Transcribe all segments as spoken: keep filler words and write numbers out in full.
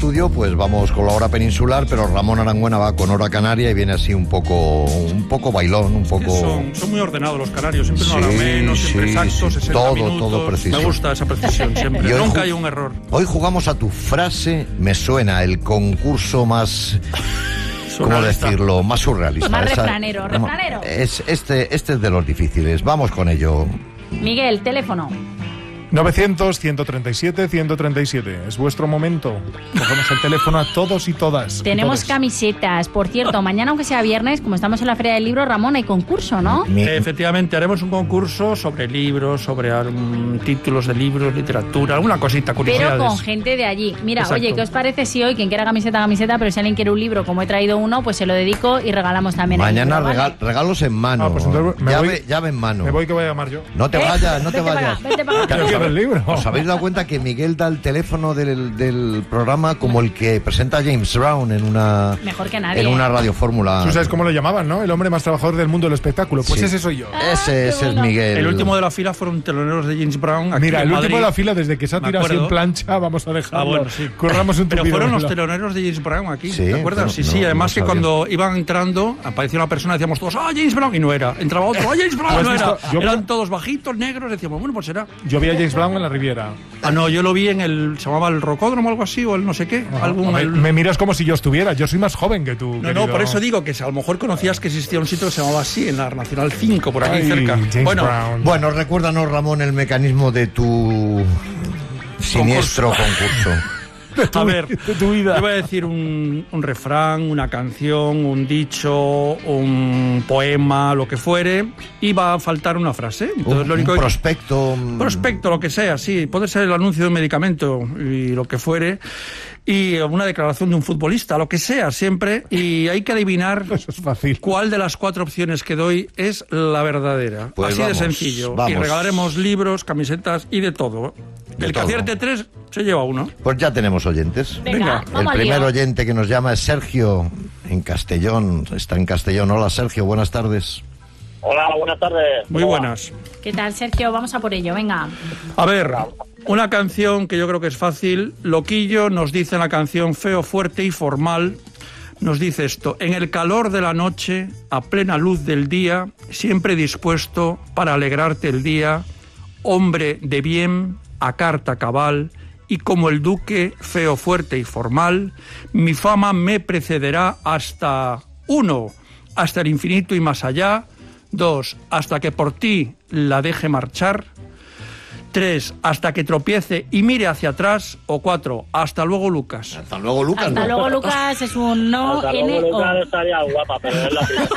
estudio, pues vamos con la hora peninsular, pero Ramón Arangüena va con hora canaria y viene así un poco un poco bailón, un poco... Son, son muy ordenados los canarios, siempre sí, una hora menos, siempre sí, exactos, sí, sesenta todo, minutos. todo preciso. Me gusta esa precisión siempre, Y hoy nunca ju- hay un error. Hoy jugamos a tu frase, me suena, el concurso más... ¿Cómo Surrealista. decirlo? Más surrealista. Más Esa- refranero, refranero. Es, este, este es de los difíciles. Vamos con ello. Miguel, teléfono. novecientos, ciento treinta y siete, ciento treinta y siete. Es vuestro momento. Cogemos el teléfono a todos y todas. y Tenemos todes. camisetas. Por cierto, mañana, aunque sea viernes, como estamos en la Feria del Libro, Ramón, hay concurso, ¿no? Mi- Eh, Efectivamente, haremos un concurso sobre libros, sobre um, títulos de libros, literatura, alguna cosita, Pero curiosidades. con gente de allí. Mira, Exacto. oye, ¿qué os parece si hoy, quien quiera camiseta, camiseta, pero si alguien quiere un libro, como he traído uno, pues se lo dedico y regalamos también el Mañana libro, ¿vale? regal- regalos en mano. Ah, pues entonces me llave, voy- llave en mano. Me voy que voy a llamar yo. No te Eh, vayas, no te vete para vayas. acá, vete para acá. Yo quiero el libro. ¿Os habéis dado cuenta que Miguel da el teléfono del, del programa como el que presenta a James Brown en una, Mejor que nadie. en una radiofórmula? Tú sabes cómo lo llamaban, ¿no? El hombre más trabajador del mundo del espectáculo. Pues Sí. ese soy yo. Ese, ese es Miguel. El último de la fila fueron teloneros de James Brown. Aquí Mira, en el Madrid. último de la fila, desde que se ha Me tirado así acuerdo. en plancha, vamos a dejarlo. Ah, bueno, sí. Curramos un Pero tupido fueron los velo. teloneros de James Brown aquí, Sí, ¿te acuerdas? no, sí, no, sí, además no que sabía. cuando iban entrando, aparecía una persona, decíamos todos, ¡ah, James Brown! Y no era. Entraba otro, ¡ah, James Brown! ¿Tú Y has no era. visto? Yo- Eran todos bajitos, negros, decíamos, bueno, pues será. Yo vi a James Brown en la Riviera. Ah, no, yo lo vi en el, se llamaba el Rocódromo o algo así, o el no sé qué. algún, me, el- me miras como si yo estuviera. Yo soy más joven que tú. No, querido. no, por eso digo que a lo mejor conocías que existía un sitio que se llamaba así, en la Nacional cinco, por aquí Ay, cerca. James Bueno, Brown. Bueno, recuérdanos, Ramón, el mecanismo de tu siniestro concurso. a ver, de tu vida. yo voy a decir un, un refrán, una canción, un dicho, un poema, lo que fuere, y va a faltar una frase. Entonces, Un, lo único un que- prospecto. prospecto, lo que sea, sí, puede ser el anuncio de un medicamento y lo que fuere, y una declaración de un futbolista, lo que sea, siempre, y hay que adivinar Eso es fácil. cuál de las cuatro opciones que doy es la verdadera. Pues Así vamos, de sencillo. vamos. Y regalaremos libros, camisetas y de todo. De el que todo. acierte tres se lleva uno. Pues ya tenemos oyentes. Venga, Venga, El vamos al primer lío. oyente que nos llama es Sergio, en Castellón. Está en Castellón. Hola, Sergio, buenas tardes. Hola, buenas tardes. Muy ¿Cómo va? buenas. ¿Qué tal, Sergio? Vamos a por ello, venga. A ver, una canción que yo creo que es fácil. Loquillo nos dice en la canción Feo, fuerte y formal. Nos dice esto: en el calor de la noche, a plena luz del día, siempre dispuesto para alegrarte el día, hombre de bien, a carta cabal, y como el duque, feo, fuerte y formal, mi fama me precederá hasta uno, hasta el infinito y más allá, dos, hasta que por ti la deje marchar, tres, hasta que tropiece y mire hacia atrás, o cuatro, hasta luego Lucas. Hasta luego, Lucas. Hasta ¿no? luego, Lucas, es un no, Hasta N, luego, Lucas, O. estaría guapa, pero es la primera.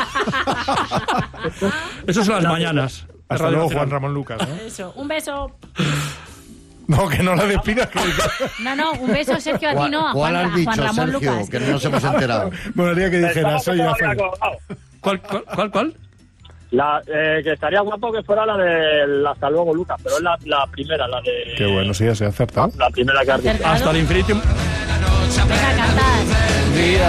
Eso son las mañanas. Hasta Radio luego, Nacional. Juan Ramón Lucas. ¿no? Eso, un beso. No, que no la despidas. Que... No, no, un beso, Sergio, a ti ¿Cuál, no, a cuál Juan, has a dicho, Juan Ramón Sergio? Lucas. Que no nos hemos enterado. Molaría que dijeras, Estaba soy todavía Rafael. colgado. ¿Cuál, cuál, cuál, cuál? La, eh, que estaría guapo que fuera la de Hasta luego, Lucas, pero es la, la primera, la de... Qué bueno, sí, ya se ha acertado. La primera que has dicho. Acertado. Hasta el infinito. Venga, cantas.